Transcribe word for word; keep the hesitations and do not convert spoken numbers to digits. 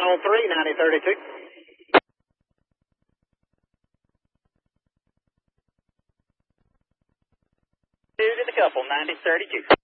on three, ninety thirty-two. Two to the couple, ninety thirty-two.